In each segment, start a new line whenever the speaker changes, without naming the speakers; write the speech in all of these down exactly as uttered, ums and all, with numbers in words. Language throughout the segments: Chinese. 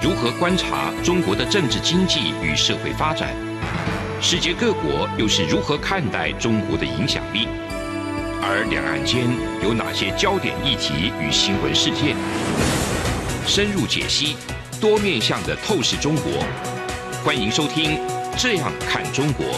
如何观察中国的政治经济与社会发展？世界各国又是如何看待中国的影响力？而两岸间有哪些焦点议题与新闻事件？深入解析，多面向的透视中国。欢迎收听《这样看中国》。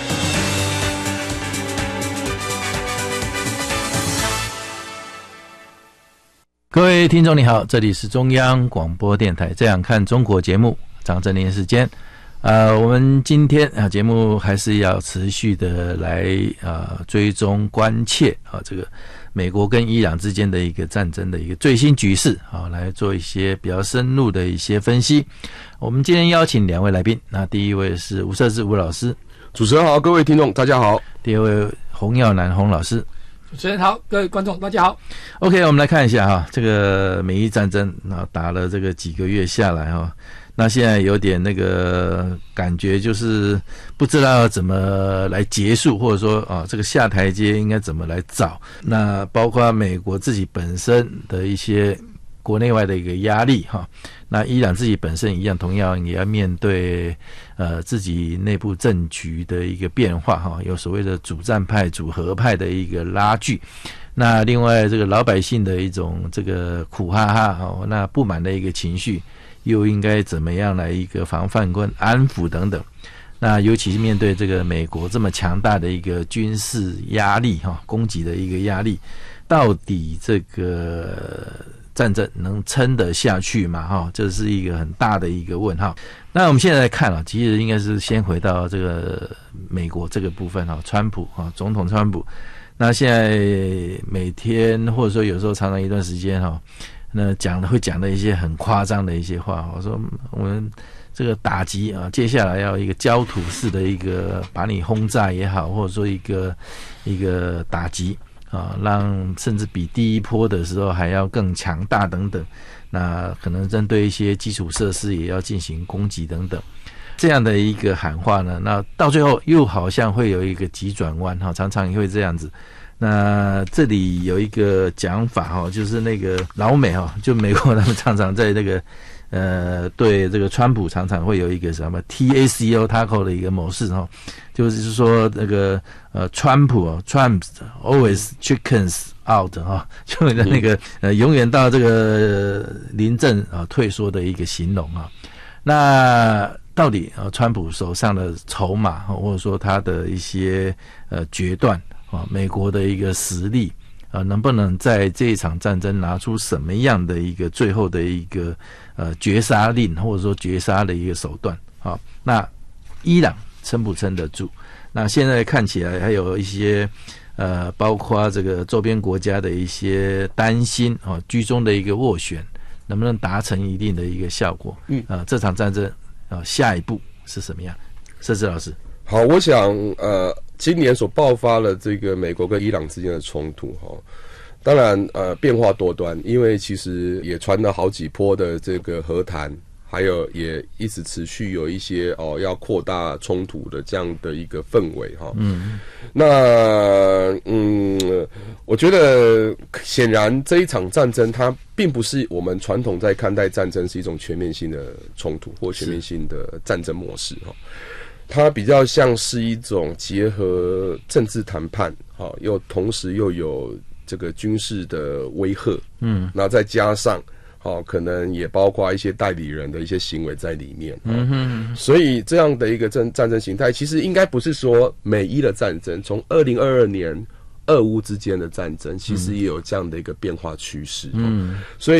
各位听众你好，这里是中央广播电台《这样看中国》节目，张正霖时间。呃，我们今天啊节目还是要持续的来呃追踪关切啊这个美国跟伊朗之间的一个战争的一个最新局势啊，来做一些比较深入的一些分析。我们今天邀请两位来宾，那第一位是吴瑟智吴老师，
主持人好，各位听众大家好。
第二位洪耀南洪老师。
主持人好，各位观众大家好。
OK， 我们来看一下哈，这个美伊战争啊打了这个几个月下来哈，那现在有点那个感觉，就是不知道怎么来结束，或者说啊这个下台阶应该怎么来找。那包括美国自己本身的一些国内外的一个压力哈，那伊朗自己本身一样，同样也要面对呃自己内部政局的一个变化哈，有所谓的主战派、主和派的一个拉锯。那另外这个老百姓的一种这个苦哈哈哦，那不满的一个情绪，又应该怎么样来一个防范跟安抚等等。那尤其是面对这个美国这么强大的一个军事压力哈，攻击的一个压力，到底这个战争能撑得下去吗？哈，这是一个很大的一个问号。那我们现在来看啊，其实应该是先回到这个美国这个部分哈，川普啊，总统川普。那现在每天或者说有时候常常一段时间哈，那讲的会讲的一些很夸张的一些话，我说我们这个打击啊，接下来要一个焦土式的一个把你轰炸也好，或者说一个一个打击啊，让甚至比第一波的时候还要更强大等等。那可能针对一些基础设施也要进行攻击等等。这样的一个喊话呢，那到最后又好像会有一个急转弯哈，常常也会这样子。那这里有一个讲法哈，就是那个老美哈，就美国他们常常在那个呃对这个川普常常会有一个什么 T A C O taco 的一个模式哈，就是说那个呃川普哦 Trump always chickens out 哈，就那个呃永远到这个临阵啊退缩的一个形容啊。那到底啊，川普手上的筹码，或者说他的一些呃决断啊，美国的一个实力啊，能不能在这一场战争拿出什么样的一个最后的一个呃绝杀令，或者说绝杀的一个手段啊？那伊朗撑不撑得住？那现在看起来还有一些呃，包括这个周边国家的一些担心啊，居中的一个斡旋，能不能达成一定的一个效果？嗯啊，这场战争。啊，下一步是什么样？瑟智老师，
好，我想呃，今年所爆发了这个美国跟伊朗之间的冲突哈，当然呃变化多端，因为其实也传了好几波的这个和谈，还有也一直持续有一些哦要扩大冲突的这样的一个氛围哈。嗯，那嗯，我觉得显然这一场战争它并不是我们传统在看待战争是一种全面性的冲突或全面性的战争模式哈，它比较像是一种结合政治谈判哈，又同时又有这个军事的威吓，嗯，然后再加上哦，可能也包括一些代理人的一些行为在里面，嗯哼，所以这样的一个战战争形态，其实应该不是说美伊的战争，从二零二二年俄乌之间的战争，其实也有这样的一个变化趋势，嗯，所以。